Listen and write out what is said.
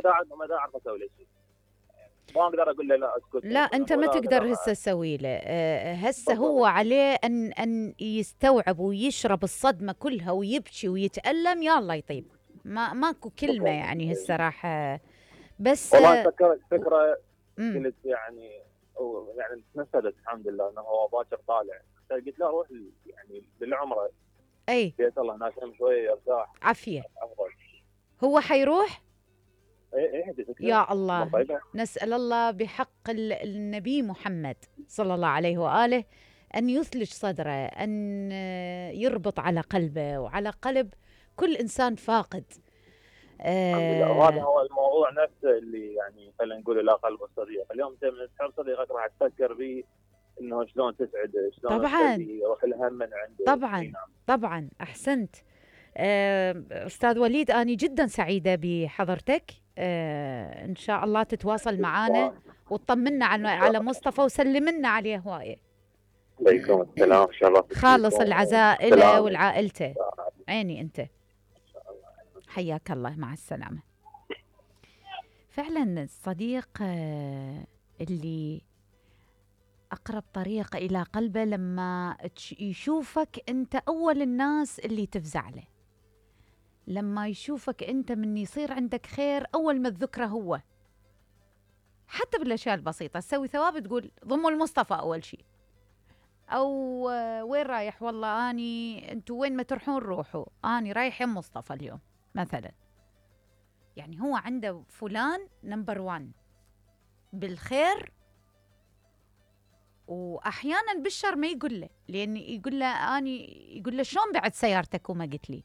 ما اعرف اسوي له شيء. ما اقدر اقول له لا اسكت لا أنت ما ولا تقدر اقدر. هسه تسوي له. هسه هو بالضبط. عليه أن يستوعب ويشرب الصدمة كلها ويبكي ويتألم، يلا يطيب. ماكو كلمة بالضبط. يعني هسه راح. بس والله فكرت فكره، امم قلت يعني يعني تنفذت الحمد لله، انه هو باكر طالع. قلت له روح يعني بالعمره، أي بيت الله هناك كم شويه يرتاح عافية. افضل. هو حيروح. اي هذه فكره يا امور الله، طيبه. نسأل الله بحق النبي محمد صلى الله عليه وآله أن يثلج صدره، أن يربط على قلبه وعلى قلب كل إنسان فاقد. الحمد لله. وهذا آه هو الموضوع نفسه اللي يعني خلينا نقول لا قلب الصديق. اليوم انت من تحب صديقك راح تفكر به انه شلون تسعده، شلون طبعا تخليه يروح الهم من عنده. اي طبعا نعم. طبعا أحسنت. أستاذ وليد، أنا جدا سعيدة بحضرتك. إن شاء الله تتواصل معنا وتطمنا ان على شاء الله. مصطفى وسلمنا عليه هواية. عليكم السلام، ان شاء الله خالص تشوفكم العزاء له سلام. ولعائلته. عيني أنت. حياك الله، مع السلامة. فعلا الصديق اللي أقرب طريق إلى قلبه لما يشوفك أنت أول الناس اللي تفزع له، لما يشوفك أنت من يصير عندك خير أول ما تذكره هو، حتى بالأشياء البسيطة تسوي ثواب تقول ضموا المصطفى أول شيء، أو وين رايح؟ والله أني أنتوا وين ما تروحون روحوا، أني رايح يم مصطفى اليوم مثلا. يعني هو عنده فلان نمبر 1 بالخير، واحيانا بالشر ما يقول له، لان يقول له اني، يقول له شلون بعد سيارتك وما قلت لي.